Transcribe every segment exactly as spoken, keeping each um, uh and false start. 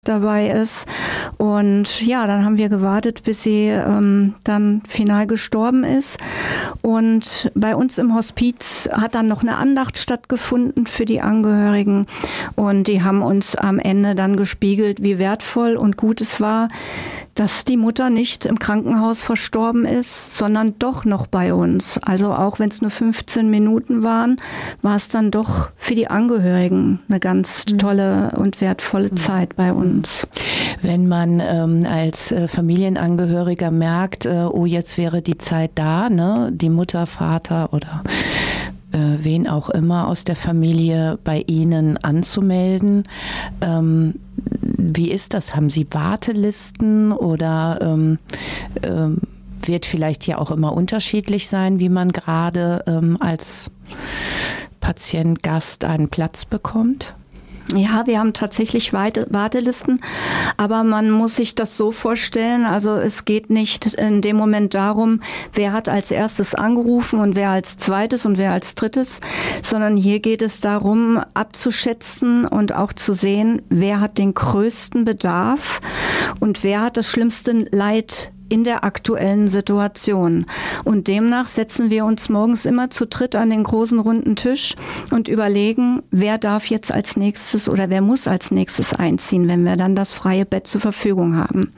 dabei ist. Und ja, dann haben wir gewartet, bis sie ähm, dann final gestorben ist. Und bei uns im Hospiz hat dann noch eine Andacht stattgefunden für die Angehörigen. Und die haben uns am Ende dann gespiegelt, wie wertvoll und gut es war, dass die Mutter nicht im Krankenhaus verstorben ist, sondern doch noch bei uns. Also auch wenn es nur fünfzehn Minuten waren, war es dann doch für die Angehörigen eine ganz tolle und wertvolle Zeit bei uns. Wenn man ähm, als äh, Familienangehöriger merkt, äh, oh, jetzt wäre die Zeit da, ne, die Mutter, Vater oder äh, wen auch immer aus der Familie bei Ihnen anzumelden, ähm, wie ist das? Haben Sie Wartelisten oder ähm, ähm, wird vielleicht ja auch immer unterschiedlich sein, wie man gerade ähm, als Patient, Gast einen Platz bekommt? Ja, wir haben tatsächlich Wartelisten, aber man muss sich das so vorstellen, also es geht nicht in dem Moment darum, wer hat als erstes angerufen und wer als zweites und wer als drittes, sondern hier geht es darum, abzuschätzen und auch zu sehen, wer hat den größten Bedarf und wer hat das schlimmste Leid in der aktuellen Situation. Und demnach setzen wir uns morgens immer zu dritt an den großen runden Tisch und überlegen, wer darf jetzt als nächstes oder wer muss als nächstes einziehen, wenn wir dann das freie Bett zur Verfügung haben.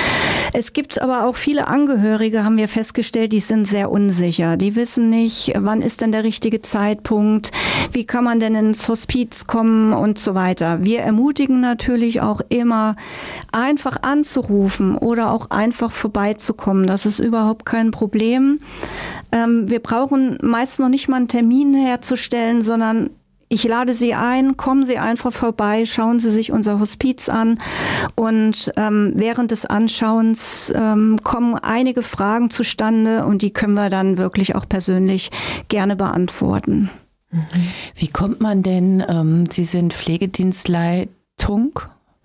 Es gibt aber auch viele Angehörige, haben wir festgestellt, die sind sehr unsicher. Die wissen nicht, wann ist denn der richtige Zeitpunkt, wie kann man denn ins Hospiz kommen und so weiter. Wir ermutigen natürlich auch immer, einfach anzurufen oder auch einfach vorbeizukommen. Das ist überhaupt kein Problem. Ähm, wir brauchen meist noch nicht mal einen Termin herzustellen, sondern ich lade Sie ein, kommen Sie einfach vorbei, schauen Sie sich unser Hospiz an und ähm, während des Anschauens ähm, kommen einige Fragen zustande und die können wir dann wirklich auch persönlich gerne beantworten. Wie kommt man denn, ähm, Sie sind Pflegedienstleitung,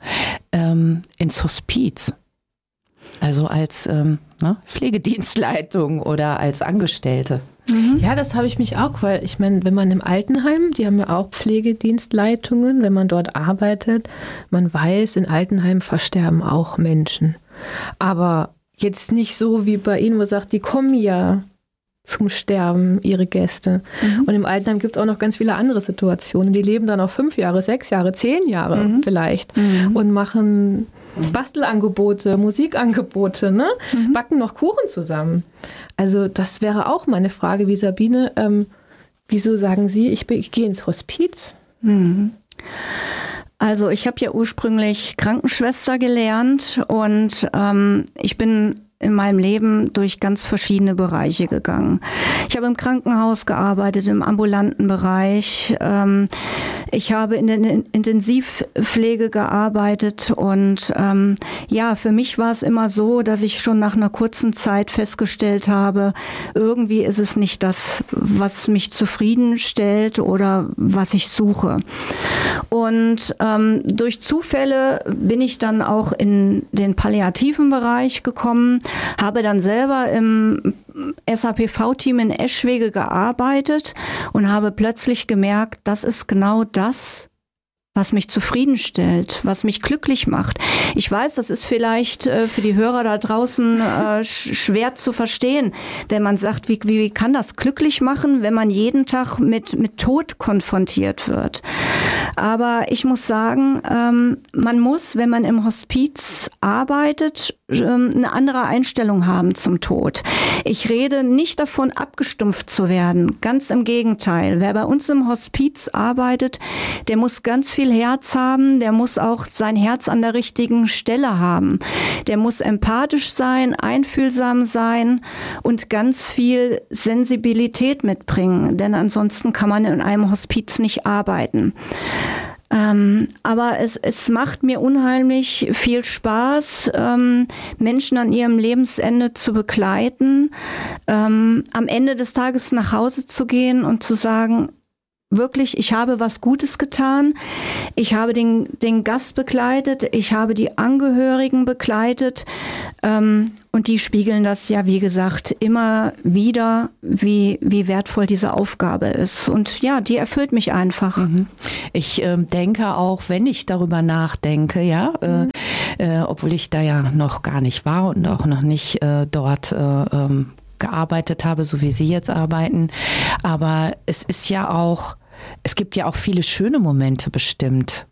ähm, ins Hospiz? Also als ähm, ne, Pflegedienstleitung oder als Angestellte? Mhm. Ja, das habe ich mich auch, weil ich meine, wenn man im Altenheim, die haben ja auch Pflegedienstleitungen, wenn man dort arbeitet, man weiß, in Altenheimen versterben auch Menschen. Aber jetzt nicht so wie bei Ihnen, wo man sagt, die kommen ja zum Sterben, ihre Gäste. Mhm. Und im Altenheim gibt es auch noch ganz viele andere Situationen. Die leben dann auch fünf Jahre, sechs Jahre, zehn Jahre mhm. vielleicht mhm. und machen Bastelangebote, Musikangebote, ne? Mhm. Backen noch Kuchen zusammen. Also das wäre auch meine Frage, wie Sabine, ähm, wieso sagen Sie, ich, ich gehe ins Hospiz? Mhm. Also ich habe ja ursprünglich Krankenschwester gelernt und ähm, ich bin in meinem Leben durch ganz verschiedene Bereiche gegangen. Ich habe im Krankenhaus gearbeitet, im ambulanten Bereich. Ähm, ich habe in der Intensivpflege gearbeitet und ähm, ja, für mich war es immer so, dass ich schon nach einer kurzen Zeit festgestellt habe, irgendwie ist es nicht das, was mich zufriedenstellt oder was ich suche. Und ähm, durch Zufälle bin ich dann auch in den palliativen Bereich gekommen, habe dann selber im S A P V-Team in Eschwege gearbeitet und habe plötzlich gemerkt, das ist genau das, was mich zufriedenstellt, was mich glücklich macht. Ich weiß, das ist vielleicht äh, für die Hörer da draußen äh, sch- schwer zu verstehen, wenn man sagt, wie, wie kann das glücklich machen, wenn man jeden Tag mit, mit Tod konfrontiert wird. Aber ich muss sagen, ähm, man muss, wenn man im Hospiz arbeitet, ähm, eine andere Einstellung haben zum Tod. Ich rede nicht davon, abgestumpft zu werden. Ganz im Gegenteil. Wer bei uns im Hospiz arbeitet, der muss ganz viel Herz haben, der muss auch sein Herz an der richtigen Stelle haben. Der muss empathisch sein, einfühlsam sein und ganz viel Sensibilität mitbringen, denn ansonsten kann man in einem Hospiz nicht arbeiten. Ähm, aber es, es macht mir unheimlich viel Spaß, ähm, Menschen an ihrem Lebensende zu begleiten, ähm, am Ende des Tages nach Hause zu gehen und zu sagen, wirklich, ich habe was Gutes getan. Ich habe den, den Gast begleitet, ich habe die Angehörigen begleitet. Ähm, und die spiegeln das ja, wie gesagt, immer wieder, wie, wie wertvoll diese Aufgabe ist. Und ja, die erfüllt mich einfach. Mhm. Ich äh, denke auch, wenn ich darüber nachdenke, ja, mhm. äh, äh, obwohl ich da ja noch gar nicht war und auch noch nicht äh, dort äh, ähm, gearbeitet habe, so wie Sie jetzt arbeiten. Aber es ist ja auch, es gibt ja auch viele schöne Momente bestimmt.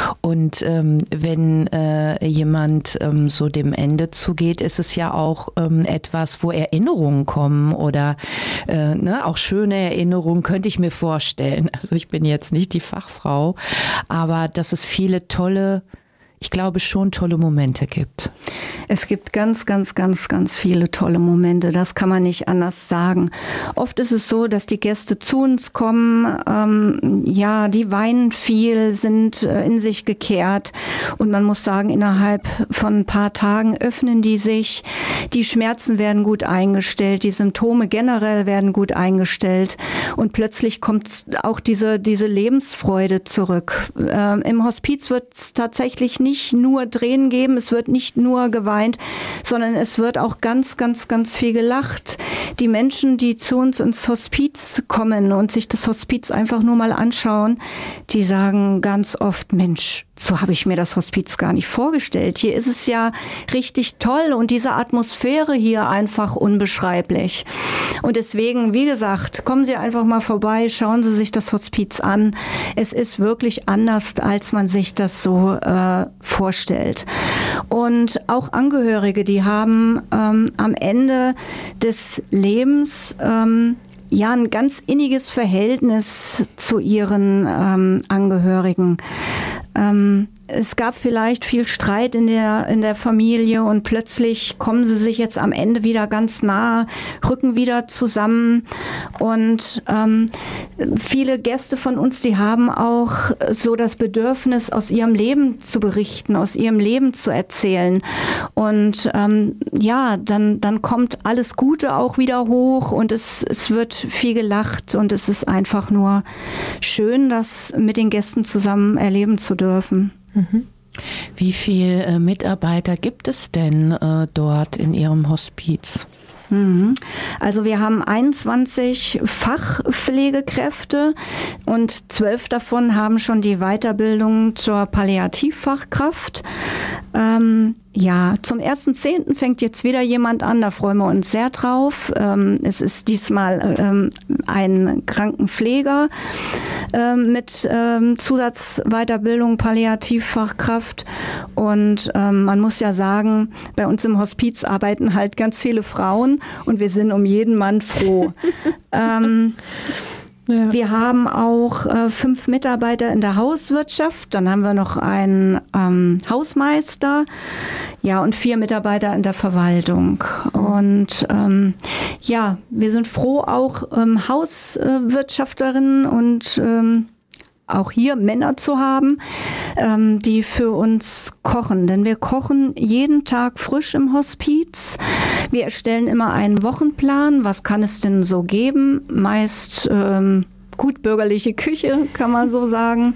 Und ähm, wenn äh, jemand ähm, so dem Ende zugeht, ist es ja auch ähm, etwas, wo Erinnerungen kommen oder äh, ne, auch schöne Erinnerungen, könnte ich mir vorstellen. Also ich bin jetzt nicht die Fachfrau, aber dass es viele tolle, ich glaube schon tolle Momente gibt. Es gibt ganz, ganz, ganz, ganz viele tolle Momente. Das kann man nicht anders sagen. Oft ist es so, dass die Gäste zu uns kommen, ähm, ja, die weinen viel, sind äh, in sich gekehrt. Und man muss sagen, innerhalb von ein paar Tagen öffnen die sich. Die Schmerzen werden gut eingestellt, die Symptome generell werden gut eingestellt. Und plötzlich kommt auch diese, diese Lebensfreude zurück. Ähm, im Hospiz wird es tatsächlich nicht nur Tränen geben, es wird nicht nur geweint, sondern es wird auch ganz, ganz, ganz viel gelacht. Die Menschen, die zu uns ins Hospiz kommen und sich das Hospiz einfach nur mal anschauen, die sagen ganz oft, Mensch, so habe ich mir das Hospiz gar nicht vorgestellt. Hier ist es ja richtig toll und diese Atmosphäre hier einfach unbeschreiblich. Und deswegen, wie gesagt, kommen Sie einfach mal vorbei, schauen Sie sich das Hospiz an. Es ist wirklich anders, als man sich das so äh, vorstellt. Und auch Angehörige, die haben ähm, am Ende des Lebens ähm, ja ein ganz inniges Verhältnis zu ihren ähm, Angehörigen. Ähm, es gab vielleicht viel Streit in der, in der Familie und plötzlich kommen sie sich jetzt am Ende wieder ganz nah, rücken wieder zusammen. Und ähm, viele Gäste von uns, die haben auch so das Bedürfnis, aus ihrem Leben zu berichten, aus ihrem Leben zu erzählen. Und ähm, ja, dann, dann kommt alles Gute auch wieder hoch und es, es wird viel gelacht und es ist einfach nur schön, das mit den Gästen zusammen erleben zu dürfen. Mhm. Wie viele äh, Mitarbeiter gibt es denn äh, dort in Ihrem Hospiz? Also wir haben einundzwanzig Fachpflegekräfte und zwölf davon haben schon die Weiterbildung zur Palliativfachkraft. Ähm, ja, zum ersten Zehnten fängt jetzt wieder jemand an, da freuen wir uns sehr drauf. Ähm, es ist diesmal ähm, ein Krankenpfleger ähm, mit ähm, Zusatzweiterbildung Palliativfachkraft. Und ähm, man muss ja sagen, bei uns im Hospiz arbeiten halt ganz viele Frauen und wir sind um jeden Mann froh. ähm, Ja. Wir haben auch äh, fünf Mitarbeiter in der Hauswirtschaft, dann haben wir noch einen ähm, Hausmeister, ja, und vier Mitarbeiter in der Verwaltung. Und ähm, ja, wir sind froh, auch ähm, Hauswirtschafterinnen und ähm, auch hier Männer zu haben, ähm, die für uns kochen. Denn wir kochen jeden Tag frisch im Hospiz. Wir erstellen immer einen Wochenplan. Was kann es denn so geben? Meist ähm, gut bürgerliche Küche, kann man so sagen.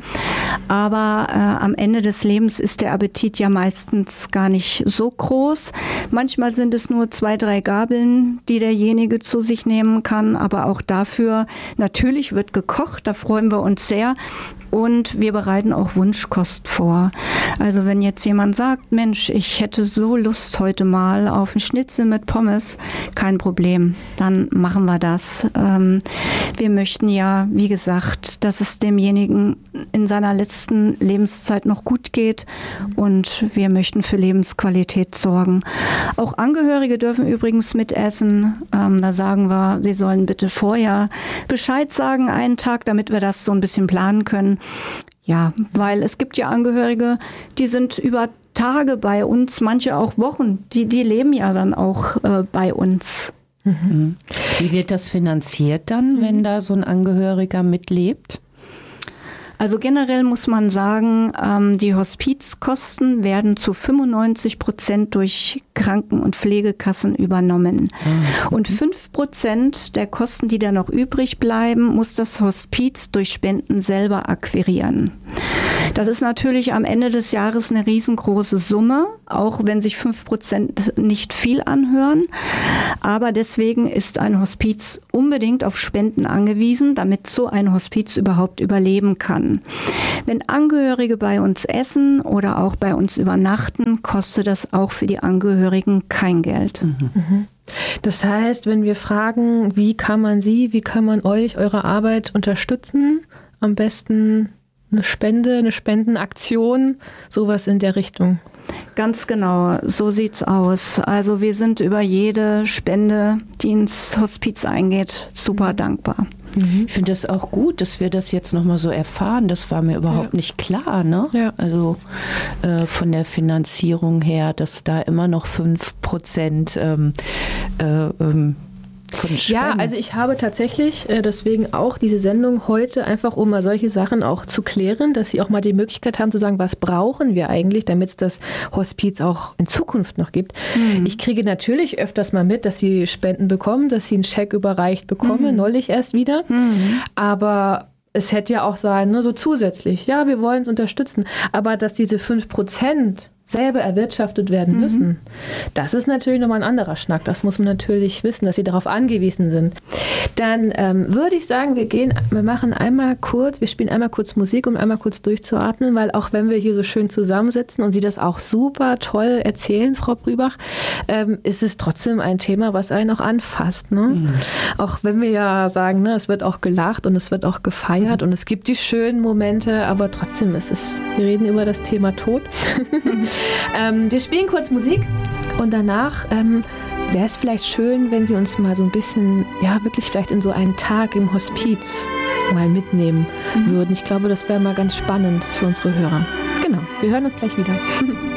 Aber äh, am Ende des Lebens ist der Appetit ja meistens gar nicht so groß. Manchmal sind es nur zwei, drei Gabeln, die derjenige zu sich nehmen kann. Aber auch dafür, natürlich wird gekocht, da freuen wir uns sehr. Und wir bereiten auch Wunschkost vor. Also wenn jetzt jemand sagt, Mensch, ich hätte so Lust heute mal auf einen Schnitzel mit Pommes, kein Problem, dann machen wir das. Ähm, wir möchten ja, wie gesagt, dass es demjenigen in seiner letzten Lebenszeit noch gut geht und wir möchten für Lebensqualität sorgen. Auch Angehörige dürfen übrigens mitessen. Ähm, da sagen wir, sie sollen bitte vorher Bescheid sagen, einen Tag, damit wir das so ein bisschen planen können. Ja, weil es gibt ja Angehörige, die sind über Tage bei uns, manche auch Wochen. Die, die leben ja dann auch äh, bei uns. Mhm. Wie wird das finanziert dann, wenn da so ein Angehöriger mitlebt? Also generell muss man sagen, ähm, die Hospizkosten werden zu fünfundneunzig Prozent durch Kranken- und Pflegekassen übernommen. Mhm. Und fünf Prozent der Kosten, die da noch übrig bleiben, muss das Hospiz durch Spenden selber akquirieren. Das ist natürlich am Ende des Jahres eine riesengroße Summe, auch wenn sich fünf Prozent nicht viel anhören. Aber deswegen ist ein Hospiz unbedingt auf Spenden angewiesen, damit so ein Hospiz überhaupt überleben kann. Wenn Angehörige bei uns essen oder auch bei uns übernachten, kostet das auch für die Angehörigen kein Geld. Mhm. Das heißt, wenn wir fragen, wie kann man Sie, wie kann man euch, eure Arbeit unterstützen, am besten eine Spende, eine Spendenaktion, sowas in der Richtung. Ganz genau, so sieht's aus. Also wir sind über jede Spende, die ins Hospiz eingeht, super dankbar. Ich finde das auch gut, dass wir das jetzt nochmal so erfahren. Das war mir überhaupt ja. nicht klar, ne? Ja. Also äh, von der Finanzierung her, dass da immer noch fünf Prozent ähm, äh, ähm, von Spenden. Ja, also ich habe tatsächlich äh, deswegen auch diese Sendung heute einfach, um mal solche Sachen auch zu klären, dass Sie auch mal die Möglichkeit haben zu sagen, was brauchen wir eigentlich, damit es das Hospiz auch in Zukunft noch gibt. Mhm. Ich kriege natürlich öfters mal mit, dass Sie Spenden bekommen, dass Sie einen Scheck überreicht bekommen, mhm. neulich erst wieder. Mhm. Aber es hätte ja auch sein, ne, so zusätzlich, ja, wir wollen es unterstützen, aber dass diese fünf Prozent selber erwirtschaftet werden müssen. Mhm. Das ist natürlich nochmal ein anderer Schnack. Das muss man natürlich wissen, dass sie darauf angewiesen sind. Dann ähm, würde ich sagen, wir gehen, wir machen einmal kurz, wir spielen einmal kurz Musik, um einmal kurz durchzuatmen, weil auch wenn wir hier so schön zusammensitzen und Sie das auch super toll erzählen, Frau Brübach, ähm, ist es trotzdem ein Thema, was einen auch anfasst. Ne? Mhm. Auch wenn wir ja sagen, ne, es wird auch gelacht und es wird auch gefeiert mhm. und es gibt die schönen Momente, aber trotzdem ist es, wir reden über das Thema Tod. Mhm. Ähm, wir spielen kurz Musik und danach ähm, wäre es vielleicht schön, wenn Sie uns mal so ein bisschen, ja, wirklich vielleicht in so einen Tag im Hospiz mal mitnehmen mhm. würden. Ich glaube, das wäre mal ganz spannend für unsere Hörer. Genau, wir hören uns gleich wieder.